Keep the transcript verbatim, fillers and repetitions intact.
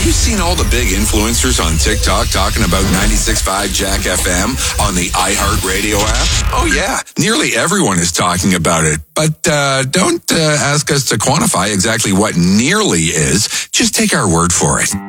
you seen all the big influencers on TikTok talking about ninety-six point five Jack F M on the iHeartRadio app? Oh, yeah. Nearly everyone is talking about it. But uh, don't uh, ask us to quantify exactly what nearly is. Just take our word for it.